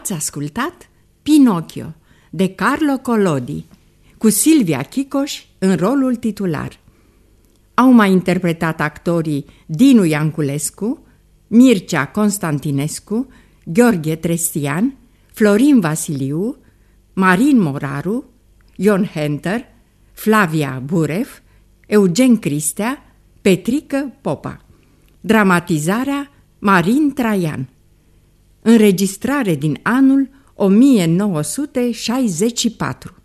Ați ascultat Pinocchio de Carlo Collodi, cu Silvia Chicoș în rolul titular. Au mai interpretat actorii Dinu Ianculescu, Mircea Constantinescu, Gheorghe Trestian, Florin Vasiliu, Marin Moraru, Ion Henter, Flavia Buref, Eugen Cristea, Petrică Popa. Dramatizarea Marin Traian. Înregistrare din anul 1964.